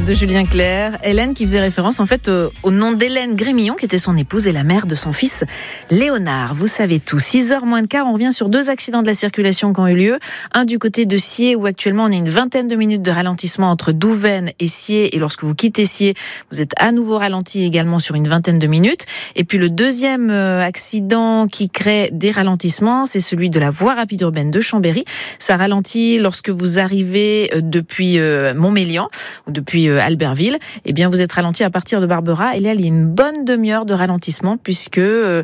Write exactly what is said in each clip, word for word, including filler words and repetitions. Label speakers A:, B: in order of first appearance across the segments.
A: de Julien Clerc. Hélène qui faisait référence en fait au, au nom d'Hélène Grémillon qui était son épouse et la mère de son fils Léonard. Vous savez tout. six heures moins de quart, on revient sur deux accidents de la circulation qui ont eu lieu. Un du côté de Sciez où actuellement on a une vingtaine de minutes de ralentissement entre Douvaine et Sciez. Et lorsque vous quittez Sciez, vous êtes à nouveau ralenti également sur une vingtaine de minutes. Et puis le deuxième accident qui crée des ralentissements, c'est celui de la voie rapide urbaine de Chambéry. Ça ralentit lorsque vous arrivez depuis Montmélian ou depuis Albertville. Eh bien, vous êtes ralenti à partir de Barbera. Et là, il y a une bonne demi-heure de ralentissement puisque le,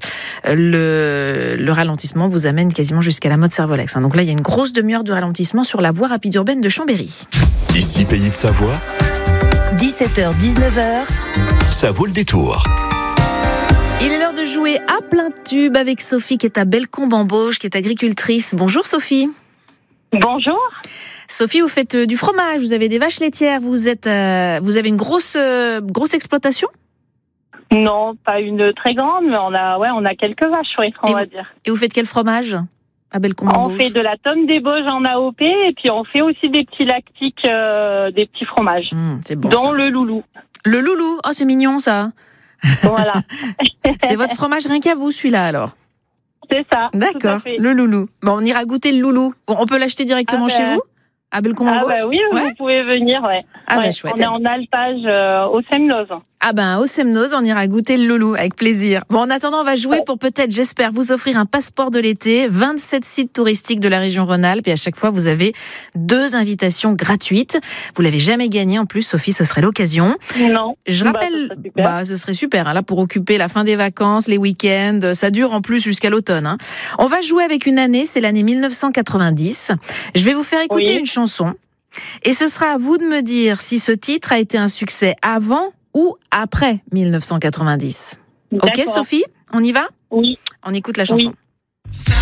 A: le ralentissement vous amène quasiment jusqu'à la Motte-Servolex. Donc là, il y a une grosse demi-heure de ralentissement sur la voie rapide urbaine de Chambéry.
B: Ici, Pays de Savoie.
C: dix-sept heures dix-neuf heures.
B: Ça vaut le détour.
A: Il est l'heure de jouer à plein tube avec Sophie qui est à Bellecombe-en-Bauge, qui est agricultrice. Bonjour Sophie.
D: Bonjour.
A: Sophie, vous faites du fromage, vous avez des vaches laitières, vous êtes, euh, vous avez une grosse, euh, grosse exploitation ?
D: Non, pas une très grande, mais on a, ouais, on a quelques vaches, oui, on
A: et
D: va
A: vous,
D: dire.
A: Et vous faites quel fromage à Bellecombe-en-Bauge ?
D: On fait de la tome des Bauges en A O P et puis on fait aussi des petits lactiques, euh, des petits fromages,
A: mmh, c'est bon,
D: dont
A: ça.
D: le loulou.
A: Le loulou, oh c'est mignon ça.
D: Voilà.
A: C'est votre fromage rien qu'à vous celui-là alors.
D: C'est ça.
A: D'accord, le loulou. Bon, on ira goûter le loulou. Bon, on peut l'acheter directement
D: ah
A: chez
D: ben...
A: vous à Bellecombe-en-Bauge ?
D: Ah bah oui,
A: ouais.
D: Vous pouvez venir, ouais.
A: Ah
D: ouais.
A: bah chouette.
D: On est en alpage euh, au Semnoz.
A: Ah ben au Semnoz, on ira goûter le loulou avec plaisir. Bon, en attendant, on va jouer pour peut-être, j'espère, vous offrir un passeport de l'été, vingt-sept sites touristiques de la région Rhône-Alpes et à chaque fois, vous avez deux invitations gratuites. Vous l'avez jamais gagné en plus, Sophie, ce serait l'occasion.
D: Non.
A: Je rappelle, bah, ce serait super, bah, ce serait super hein, là pour occuper la fin des vacances, les week-ends, ça dure en plus jusqu'à l'automne. Hein. On va jouer avec une année, c'est l'année mille neuf cent quatre-vingt-dix. Je vais vous faire écouter oui. une chanson. Et ce sera à vous de me dire si ce titre a été un succès avant ou après mille neuf cent quatre-vingt-dix. D'accord. Ok Sophie, on y va ?
D: Oui.
A: On écoute la chanson.
D: Oui.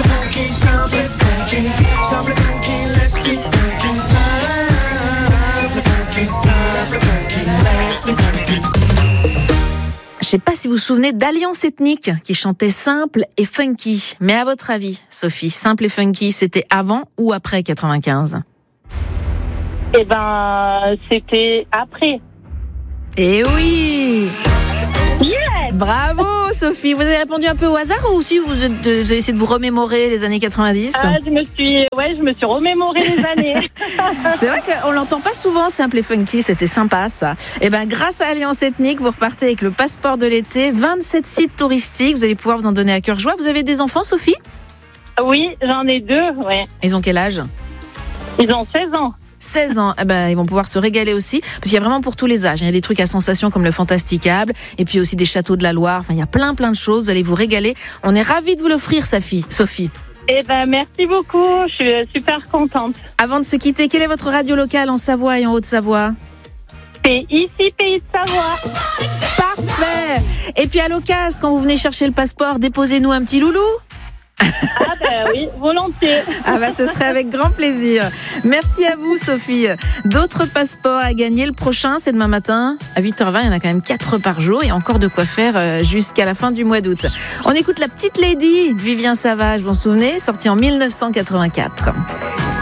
A: Je sais pas si vous vous souvenez d'Alliance Ethnique qui chantait Simple et Funky. Mais à votre avis, Sophie, Simple et Funky, c'était avant ou après quatre-vingt-quinze ?
D: Eh ben, c'était après.
A: Eh oui!
D: Yes!
A: Bravo Sophie! Vous avez répondu un peu au hasard ou aussi vous, êtes, vous avez essayé de vous remémorer les années quatre-vingt-dix?
D: Ah, je me suis, ouais, je me suis remémoré les années.
A: C'est vrai qu'on l'entend pas souvent, Simple et Funky, c'était sympa ça. Et ben grâce à Alliance Ethnique, vous repartez avec le passeport de l'été, vingt-sept sites touristiques, vous allez pouvoir vous en donner à cœur joie. Vous avez des enfants, Sophie?
D: Oui, j'en ai deux, ouais.
A: Ils ont quel âge?
D: Ils ont seize ans.
A: seize ans, eh ben, ils vont pouvoir se régaler aussi, parce qu'il y a vraiment pour tous les âges. Il y a des trucs à sensation comme le Fantasticable, et puis aussi des châteaux de la Loire. Enfin, il y a plein, plein de choses. Vous allez vous régaler. On est ravis de vous l'offrir, Sophie. Sophie.
D: Eh ben, merci beaucoup. Je suis super contente.
A: Avant de se quitter, quelle est votre radio locale en Savoie et en Haute-Savoie?
D: C'est ici, Pays de Savoie.
A: Parfait. Et puis à l'occasion, quand vous venez chercher le passeport, déposez-nous un petit loulou.
D: Ah ben oui, volontiers.
A: Ah bah ce serait avec grand plaisir. Merci à vous Sophie. D'autres passeports à gagner. Le prochain c'est demain matin à huit heures vingt. Il y en a quand même quatre par jour et encore de quoi faire jusqu'à la fin du mois d'août. On écoute La Petite Lady de Vivien Savage, vous vous en souvenez, sortie en mille neuf cent quatre-vingt-quatre.